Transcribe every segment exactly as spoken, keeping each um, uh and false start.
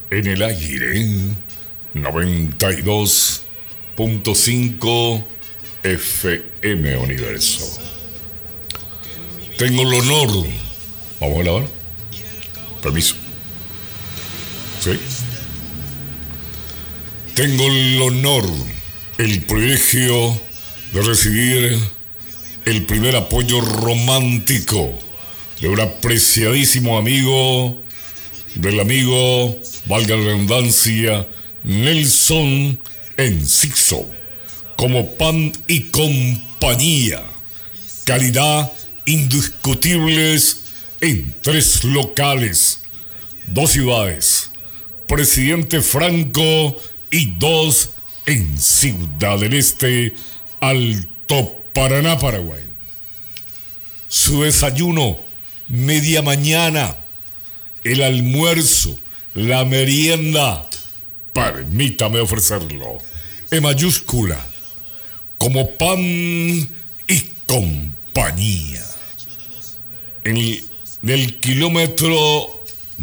En el aire, noventa y dos punto cinco F M Universo. Tengo el honor. ¿Vamos a grabar? Permiso. ¿Sí? Tengo el honor, el privilegio de recibir el primer apoyo romántico de un apreciadísimo amigo, del amigo, valga la redundancia, Nelson Enciso, como pan y compañía, calidad indiscutibles en tres locales, dos ciudades, Presidente Franco y dos en Ciudad del Este, Alto Paraná, Paraguay. Su desayuno, media mañana, el almuerzo, la merienda, permítame ofrecerlo, en mayúscula, como pan y compañía. En el, del kilómetro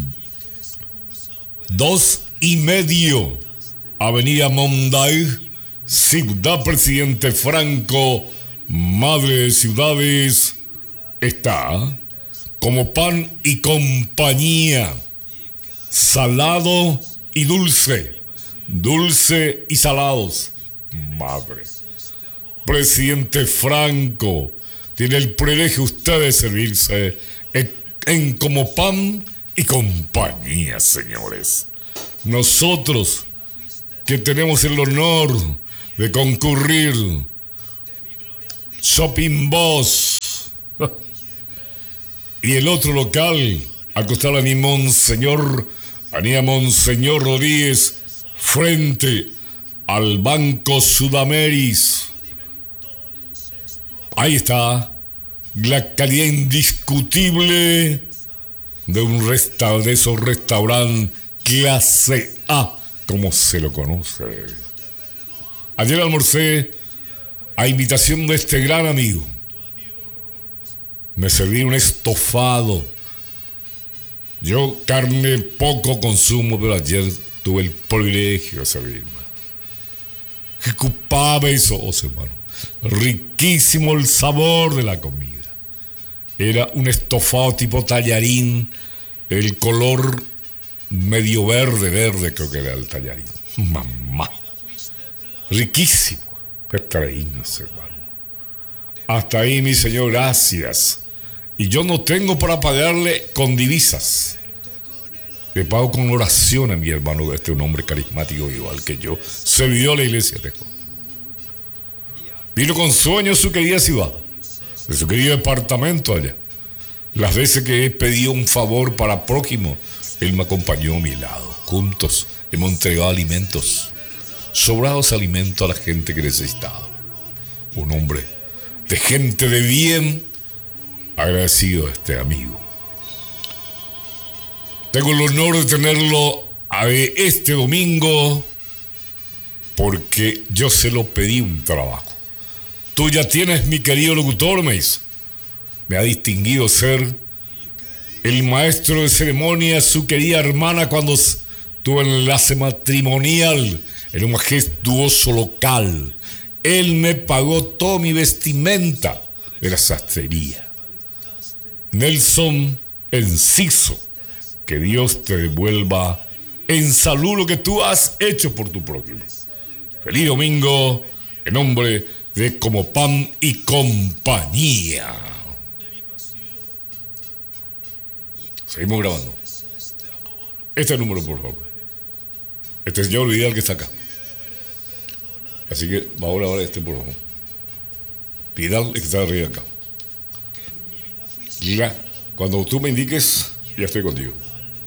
dos y medio, Avenida Monday, Ciudad Presidente Franco, madre de ciudades, está como pan y compañía, salado y dulce, dulce y salados, madre. Presidente Franco tiene el privilegio usted de servirse en, en como pan y compañía, señores. Nosotros que tenemos el honor de concurrir, Shopping Boss, y el otro local, al costado de mi Monseñor, Anía Monseñor Rodríguez, frente al Banco Sudameris. Ahí está la calidad indiscutible de un resta- de esos restaurantes clase A, como se lo conoce. Ayer almorcé a invitación de este gran amigo. Me serví un estofado. Yo carne poco consumo, pero ayer tuve el privilegio de servirme. Que ocupaba eso, hermano. Riquísimo el sabor de la comida. Era un estofado tipo tallarín, el color medio verde, verde creo que era el tallarín. Mamá. Riquísimo. Extraínos, hermano. Hasta ahí, mi señor, gracias. Y yo no tengo para pagarle con divisas. Le pago con oración a mi hermano, este un hombre carismático igual que yo. Se vivió a la iglesia, tejo. Vino con sueño a su querida ciudad, de su querido departamento allá. Las veces que he pedido un favor para prójimo, él me acompañó a mi lado. Juntos hemos entregado alimentos, sobrados alimentos a la gente que necesitaba. Un hombre de gente de bien, agradecido a este amigo. Tengo el honor de tenerlo a este domingo porque yo se lo pedí un trabajo. Tú ya tienes, mi querido locutor, me dice. Me ha distinguido ser el maestro de ceremonia, su querida hermana, cuando tuvo el enlace matrimonial en un majestuoso local. Él me pagó toda mi vestimenta de la sastrería. Nelson Enciso, que Dios te devuelva en salud lo que tú has hecho por tu prójimo. Feliz domingo, en nombre de Como Pan y Compañía. Seguimos grabando. Este número, por favor. Este señor Vidal que está acá. Así que vamos a grabar este, por favor. Vidal que está arriba acá. Ya, cuando tú me indiques, ya estoy contigo.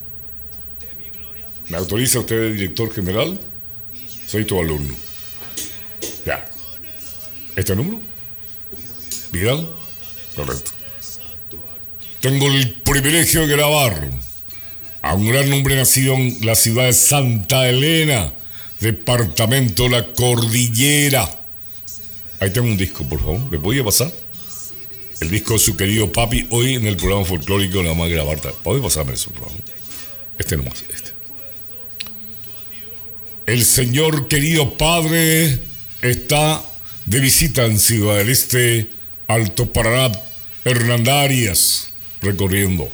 ¿Me autoriza usted, director general? Soy tu alumno. Ya. ¿Este número? ¿Vidal? Correcto. Tengo el privilegio de grabar a un gran hombre nacido en la ciudad de Santa Elena, departamento La Cordillera. Ahí tengo un disco, por favor. ¿Me podía pasar? El disco de su querido papi, hoy en el programa folclórico, nada más grabar. ¿Puede pasarme eso, por favor? Este nomás, este. El señor querido padre está de visita en Ciudad del Este, Alto Paraná, Hernandarias, recorriendo.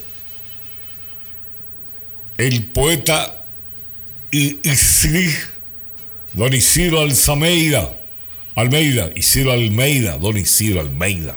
El poeta Isidro, don Isidro Alzameida, Almeida, Isidro Almeida, don Isidro Almeida.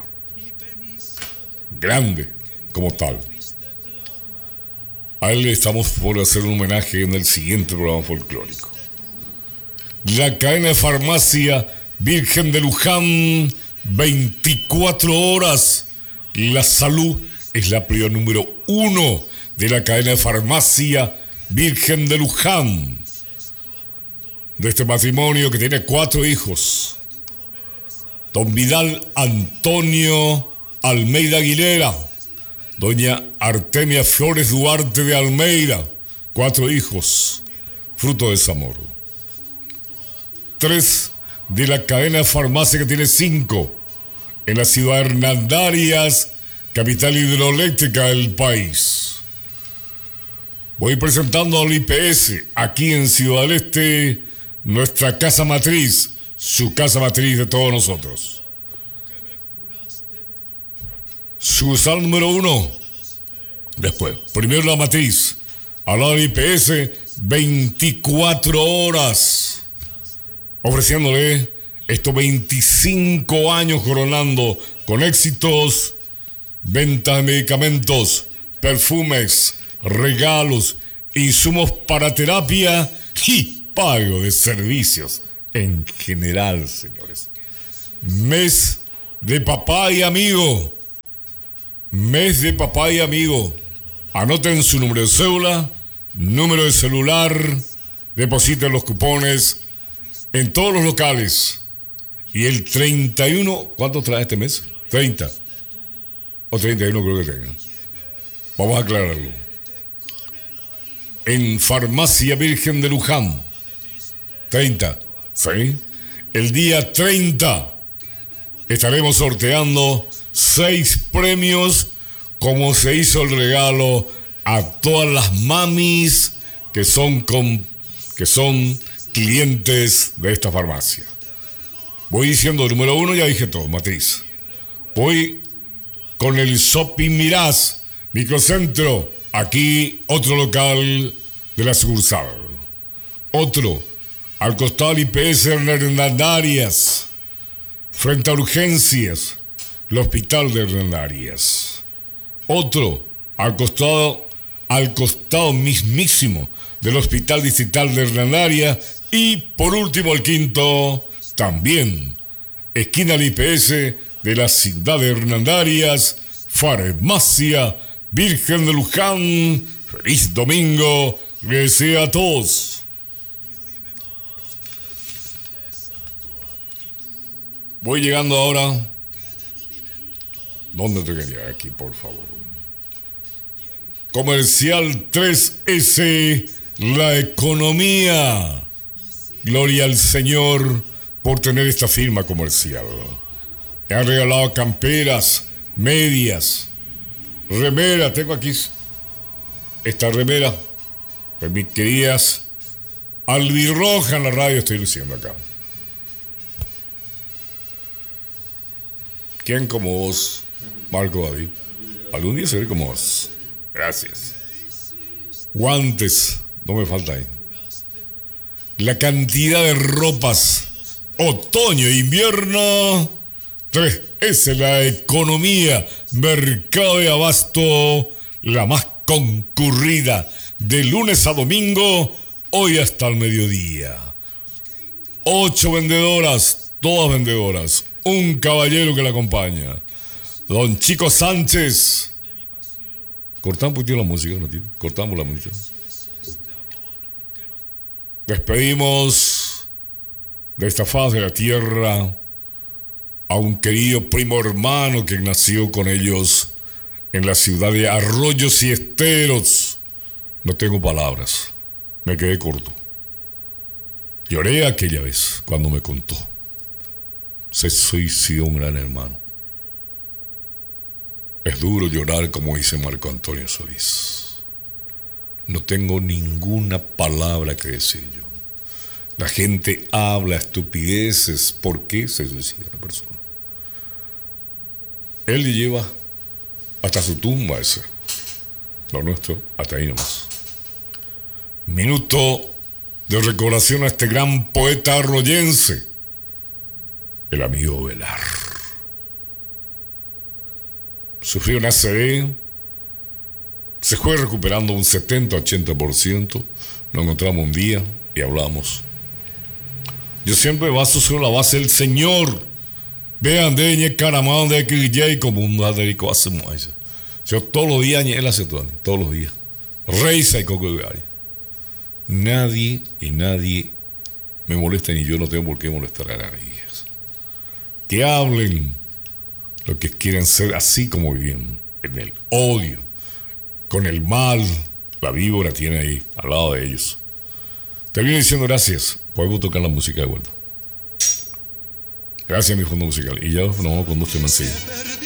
Grande como tal. A él le estamos por hacer un homenaje en el siguiente programa folclórico. La cadena de farmacia Virgen de Luján, veinticuatro horas. La salud es la prioridad número uno de la cadena de farmacia Virgen de Luján. De este matrimonio que tiene cuatro hijos. Don Vidal Antonio Almeida Aguilera, doña Artemia Flores Duarte de Almeida, cuatro hijos, fruto de ese amor. Tres de la cadena de farmacia que tiene cinco, en la ciudad de Hernandarias, capital hidroeléctrica del país. Voy presentando al I P S, aquí en Ciudad del Este, nuestra casa matriz, su casa matriz de todos nosotros. Sucursal número uno. Después, primero la matriz, al lado del I P S, veinticuatro horas. Ofreciéndole estos veinticinco años coronando con éxitos, venta de medicamentos, perfumes, regalos, insumos para terapia y pago de servicios en general, señores. Mes de papá y amigo. Mes de papá y amigo. Anoten su número de cédula, número de celular, depositen los cupones en todos los locales. Y el treinta y uno, ¿cuánto trae este mes? treinta. O treinta y uno creo que tenga. Vamos a aclararlo. En Farmacia Virgen de Luján. treinta. ¿Sí? El día treinta estaremos sorteando seis premios, como se hizo el regalo a todas las mamis que son, con, que son clientes de esta farmacia. Voy diciendo número uno, ya dije todo, matriz. Voy con el Shopping Mirás, microcentro, aquí otro local de la sucursal. Otro, al costado del I P S en Hernandarias, frente a urgencias, el hospital de Hernandarias. Otro, al costado, al costado mismísimo del hospital distrital de Hernandarias. Y por último, el quinto, también, esquina del I P S de la ciudad de Hernandarias, Farmacia Virgen de Luján. Feliz domingo, les deseo a todos. Voy llegando ahora. ¿Dónde te quería? Aquí, por favor. Comercial tres ese, la economía. Gloria al Señor por tener esta firma comercial. Me han regalado camperas, medias, remera. Tengo aquí esta remera de mis queridas albirroja en la radio. Estoy luciendo acá. ¿Quién como vos, Marco David? Algún día seré como vos. Gracias. Guantes, no me falta ahí. La cantidad de ropas, otoño e invierno. tres ese, la economía, mercado de abasto, la más concurrida de lunes a domingo, hoy hasta el mediodía. Ocho vendedoras, todas vendedoras. Un caballero que la acompaña. Don Chico Sánchez. Cortamos un poquito la música, ¿no? Cortamos la música. Despedimos de esta faz de la tierra a un querido primo hermano que nació con ellos en la ciudad de Arroyos y Esteros. No tengo palabras. Me quedé corto. Lloré aquella vez cuando me contó. Se suicidó un gran hermano. Es duro llorar, como dice Marco Antonio Solís. No tengo ninguna palabra que decir yo. La gente habla estupideces. ¿Por qué se suicida una persona? Él le lleva hasta su tumba ese. Lo nuestro, hasta ahí nomás. Minuto de recordación a este gran poeta arroyense, el amigo Velar. Sufrió una A C V, se fue recuperando un setenta a ochenta por ciento. Nos encontramos un día y hablamos. Yo siempre baso sobre la base del Señor. Vean, de ñe caramán de que ya como un aderico hace más. Yo todos los días ñe la cetuani, todos los días. Reisa y coco de área. Nadie y nadie me molesta, ni yo no tengo por qué molestar a nadie. Que hablen lo que quieren ser, así como viven en el odio, con el mal. La víbora tiene ahí al lado de ellos. Termino diciendo gracias. Podemos tocar la música de vuelta. Gracias, mi fondo musical. Y ya nos vamos con dos temas enseguida.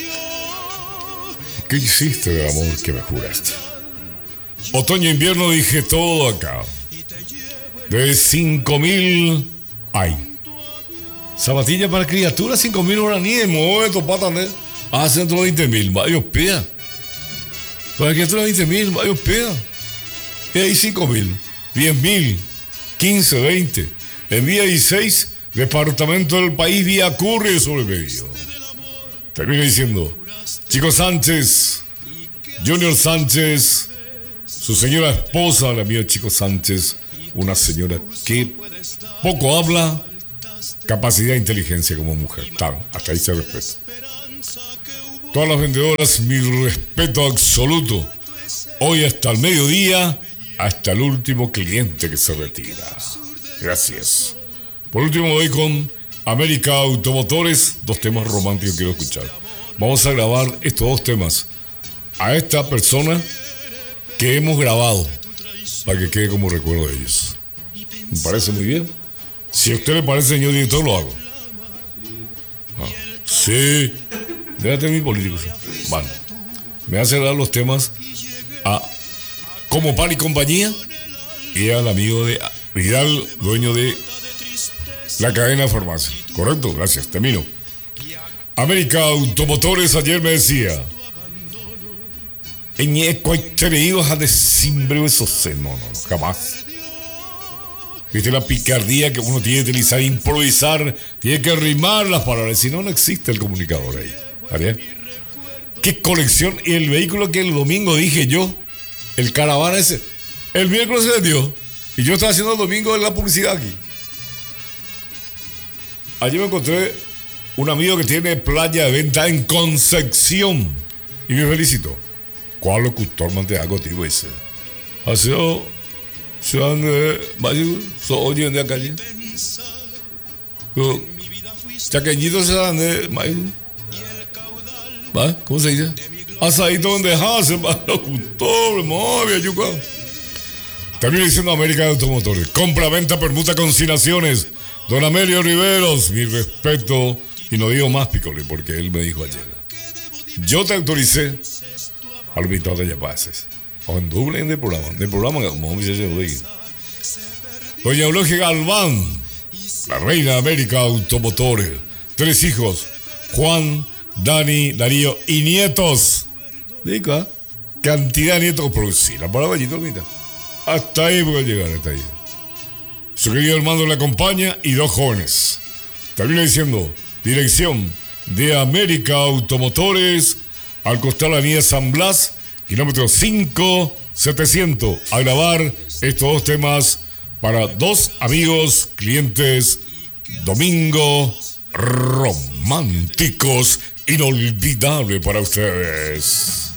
¿Qué hiciste del amor que me juraste? Otoño e invierno dije todo acá. De cinco mil hay. Zapatilla para criaturas, cinco mil guaraníes. Mueve patanes. Ah, ciento veinte mil. Varios peas. Para criaturas veinte mil. Varios peas. Y ahí cinco mil. diez mil. quince, veinte. Envía dieciséis. Departamento del país vía Curry sobre pedido. Termino diciendo: Chico Sánchez, Junior Sánchez, su señora esposa, la mía Chico Sánchez, una señora que poco habla, capacidad e inteligencia como mujer. Tal, hasta ahí se respeta. Todas las vendedoras, mi respeto absoluto. Hoy hasta el mediodía, hasta el último cliente que se retira. Gracias. Por último voy con América Automotores, dos temas románticos que quiero escuchar. Vamos a grabar estos dos temas a esta persona que hemos grabado para que quede como recuerdo de ellos. Me parece muy bien. Si a usted le parece, señor director, lo hago. Ah, sí. Déjate mi político. Bueno, me hace dar los temas a Como Pan y Compañía y al amigo de Vidal, dueño de la cadena de farmacia. Correcto, gracias, termino. América Automotores ayer me decía: en cualquier a de simbre esos no, no, no, jamás. Viste la picardía que uno tiene que utilizar, improvisar, tiene que rimar las palabras, si no, no existe el comunicador ahí. ¿Está bien? ¿Qué colección? Y el vehículo que el domingo dije yo, el caravana ese, el miércoles se vendió. Y yo estaba haciendo el domingo la publicidad aquí. Allí me encontré un amigo que tiene playa de venta en Concepción. Y me felicitó. ¿Cuál locutor manteago tipo ese? Hace o se van de Bayo, so oye de acá allí. Chaqueñito se dan de Bayo. ¿Va? ¿Cómo se dice? Asadito donde hace más locutor, móvil, yuca. Termino diciendo América de Automotores. Compra, venta, permuta, consignaciones. Don Amelio Riveros, mi respeto. Y no digo más, Piccoli, porque él me dijo ayer: yo te autoricé al invitado de Yapaces. O en doble de programa. De programa, como dice yo. Doña Eulogia Galván, la reina de América Automotores. Tres hijos: Juan, Dani, Darío y nietos. Dica, cantidad de nietos. Pero sí, la palabra allí, mira. Hasta ahí voy a llegar, hasta ahí. Su querido hermano le acompaña y dos jóvenes. Termino diciendo: dirección de América Automotores, al costado de la avenida San Blas, kilómetro cinco setecientos, a grabar estos dos temas para dos amigos, clientes. Domingo románticos, inolvidable para ustedes.